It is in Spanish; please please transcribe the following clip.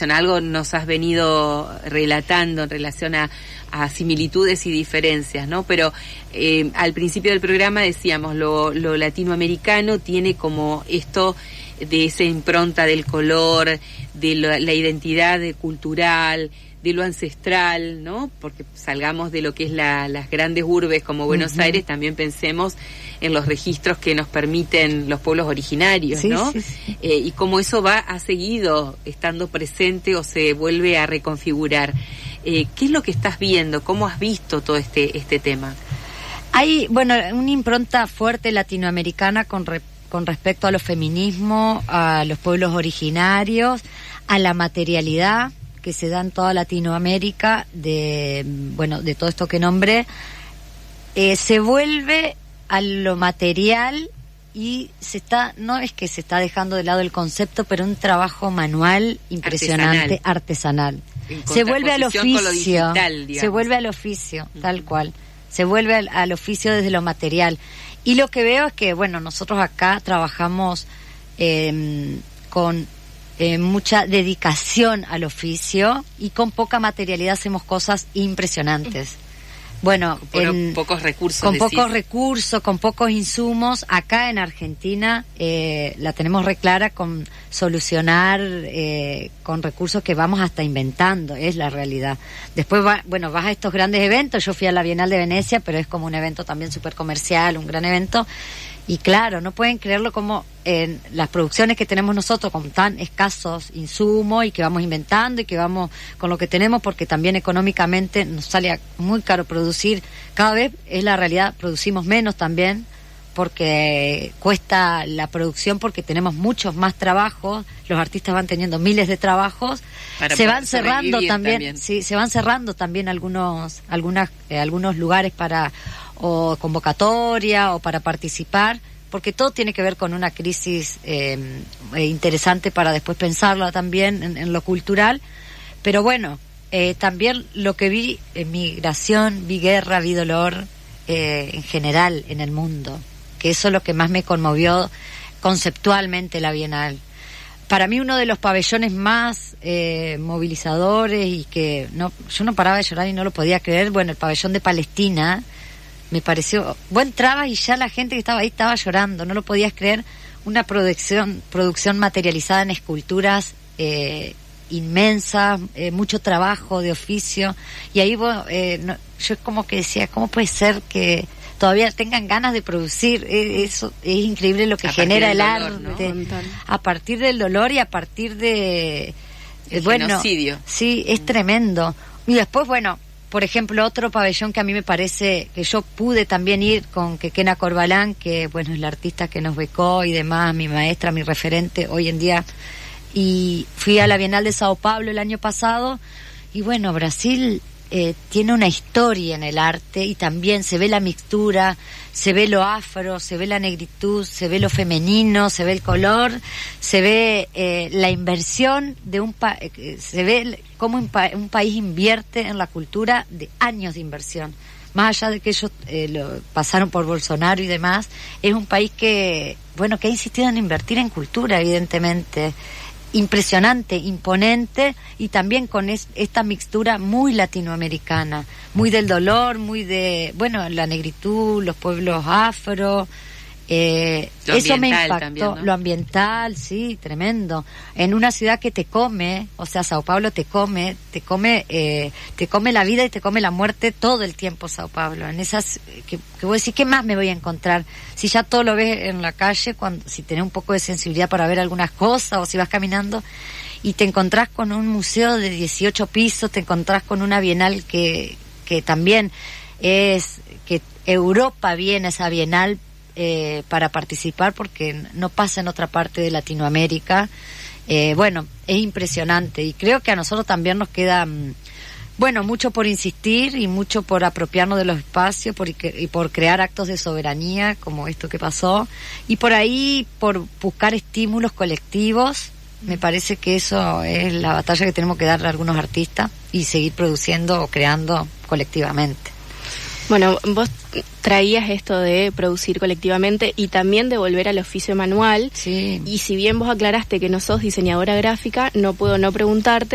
relación a algo nos has venido relatando en relación a similitudes y diferencias, ¿no? Pero al principio del programa decíamos, lo latinoamericano tiene como esto de esa impronta del color, de la identidad cultural, de lo ancestral, ¿no? Porque salgamos de lo que es las grandes urbes como Buenos Aires, también pensemos en los registros que nos permiten los pueblos originarios, ¿no? Sí. Y cómo eso ha seguido estando presente o se vuelve a reconfigurar. ¿Qué es lo que estás viendo? ¿Cómo has visto todo este tema? Hay, bueno, una impronta fuerte latinoamericana con respecto a los feminismos, a los pueblos originarios, a la materialidad que se da en toda Latinoamérica, de todo esto que nombré, se vuelve a lo material y no es que se está dejando de lado el concepto, pero un trabajo manual impresionante, artesanal. Se vuelve al oficio, con lo digital, se vuelve al oficio, tal cual. Se vuelve al oficio desde lo material. Y lo que veo es que, nosotros acá trabajamos con mucha dedicación al oficio y con poca materialidad hacemos cosas impresionantes. Con pocos recursos. Con pocos recursos, con pocos insumos. Acá en Argentina la tenemos re clara con solucionar con recursos que vamos hasta inventando, es la realidad. Después vas a estos grandes eventos. Yo fui a la Bienal de Venecia, pero es como un evento también súper comercial, un gran evento. Y claro, no pueden creerlo como en las producciones que tenemos nosotros con tan escasos insumos y que vamos inventando y que vamos con lo que tenemos, porque también económicamente nos sale muy caro producir. Cada vez es la realidad, producimos menos también porque cuesta la producción, porque tenemos muchos más trabajos, los artistas van teniendo miles de trabajos, se van cerrando también, sí, se van cerrando también algunos lugares para o convocatoria o para participar, porque todo tiene que ver con una crisis interesante para después pensarla también en lo cultural. Pero también lo que vi en migración, vi guerra, vi dolor en general en el mundo, que eso es lo que más me conmovió conceptualmente la Bienal. Para mí uno de los pabellones más movilizadores y que yo no paraba de llorar y no lo podía creer, el pabellón de Palestina. Me pareció, vos entrabas y ya la gente que estaba ahí estaba llorando, no lo podías creer, una producción materializada en esculturas inmensas, mucho trabajo de oficio, y ahí yo como que decía, ¿cómo puede ser que todavía tengan ganas de producir? Eso es increíble lo que genera el arte, ¿no? A partir del dolor y a partir de genocidio. Sí, es tremendo. Y después, por ejemplo, otro pabellón que a mí me parece que yo pude también ir con Quequena Corbalán, que es la artista que nos becó y demás, mi maestra, mi referente hoy en día, y fui a la Bienal de Sao Paulo el año pasado, y Brasil tiene una historia en el arte y también se ve la mixtura, se ve lo afro, se ve la negritud, se ve lo femenino, se ve el color, se ve la inversión de se ve cómo un país invierte en la cultura de años de inversión. Más allá de que ellos lo pasaron por Bolsonaro y demás, es un país que ha insistido en invertir en cultura, evidentemente. Impresionante, imponente, y también con esta mixtura muy latinoamericana, muy del dolor, muy de, la negritud, los pueblos afro, eso me impactó, también, ¿no? Lo ambiental, sí, tremendo. En una ciudad que te come, Sao Paulo te come la vida y te come la muerte todo el tiempo, Sao Paulo. En esas que vos decís, ¿qué más me voy a encontrar? Si ya todo lo ves en la calle, si tenés un poco de sensibilidad para ver algunas cosas, o si vas caminando y te encontrás con un museo de 18 pisos, te encontrás con una bienal que también es que Europa viene a esa bienal para participar, porque no pasa en otra parte de Latinoamérica. Es impresionante, y creo que a nosotros también nos queda mucho por insistir y mucho por apropiarnos de los espacios y por crear actos de soberanía como esto que pasó, y por ahí por buscar estímulos colectivos. Me parece que eso es la batalla que tenemos que darle a algunos artistas y seguir produciendo o creando colectivamente. Vos traías esto de producir colectivamente y también de volver al oficio manual. Sí. Y si bien vos aclaraste que no sos diseñadora gráfica, no puedo no preguntarte